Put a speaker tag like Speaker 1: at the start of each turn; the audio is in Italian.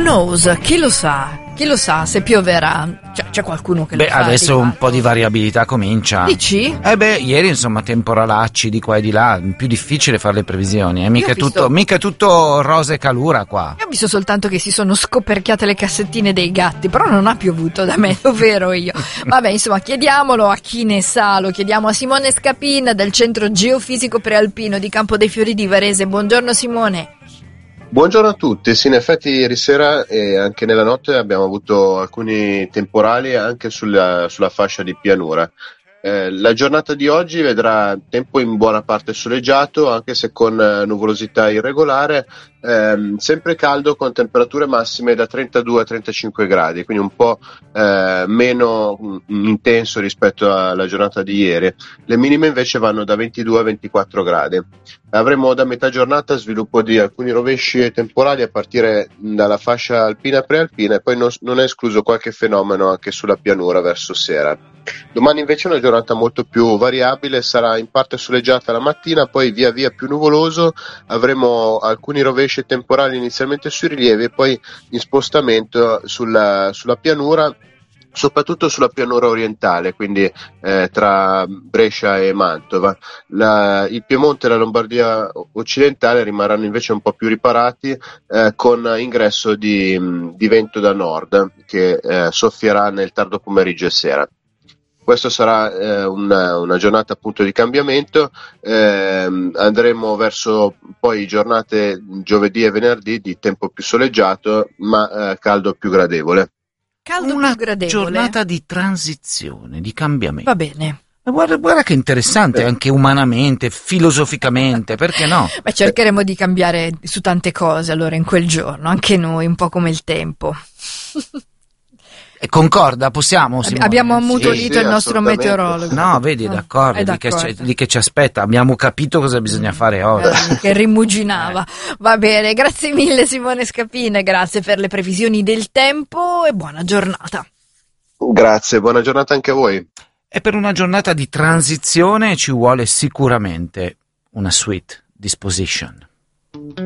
Speaker 1: knows? Chi lo sa? Chi lo sa se pioverà? C'è qualcuno che lo sa?
Speaker 2: Adesso un po' di variabilità comincia.
Speaker 1: Dici?
Speaker 2: Ieri insomma temporalacci di qua e di là, più difficile fare le previsioni, mica
Speaker 1: visto...
Speaker 2: tutto rosa e calura qua.
Speaker 1: Io ho visto soltanto che si sono scoperchiate le cassettine dei gatti, però non ha piovuto da me, ovvero io. Vabbè, insomma, chiediamolo a chi ne sa, lo chiediamo a Simone Scapin del Centro Geofisico Prealpino di Campo dei Fiori di Varese. Buongiorno Simone.
Speaker 3: Buongiorno a tutti, sì, in effetti ieri sera e anche nella notte abbiamo avuto alcuni temporali anche sulla fascia di pianura. La giornata di oggi vedrà tempo in buona parte soleggiato, anche se con nuvolosità irregolare, sempre caldo con temperature massime da 32 a 35 gradi, quindi un po' meno intenso rispetto alla giornata di ieri. Le minime invece vanno da 22 a 24 gradi. Avremo da metà giornata sviluppo di alcuni rovesci e temporali a partire dalla fascia alpina e prealpina, e poi non è escluso qualche fenomeno anche sulla pianura verso sera. Domani invece è una giornata molto più variabile, sarà in parte soleggiata la mattina, poi via via più nuvoloso, avremo alcuni rovesci temporali inizialmente sui rilievi e poi in spostamento sulla pianura, soprattutto sulla pianura orientale, quindi tra Brescia e Mantova. Il Piemonte e la Lombardia occidentale rimarranno invece un po' più riparati, con ingresso di vento da nord che soffierà nel tardo pomeriggio e sera. Questo sarà una giornata appunto di cambiamento, andremo verso poi giornate giovedì e venerdì di tempo più soleggiato ma caldo più gradevole.
Speaker 2: Una giornata di transizione, di cambiamento.
Speaker 1: Va bene.
Speaker 2: Guarda che interessante, anche umanamente, filosoficamente, perché no?
Speaker 1: Beh, cercheremo di cambiare su tante cose allora in quel giorno, anche noi, un po' come il tempo.
Speaker 2: Concorda, possiamo, Simone?
Speaker 1: Abbiamo ammutolito il nostro meteorologo.
Speaker 2: No, vedi, d'accordo, lì che ci aspetta, abbiamo capito cosa bisogna fare oggi.
Speaker 1: Che rimuginava. Va bene, grazie mille Simone Scapin, grazie per le previsioni del tempo e buona giornata.
Speaker 3: Grazie, buona giornata anche a voi.
Speaker 2: E per una giornata di transizione ci vuole sicuramente una sweet disposition.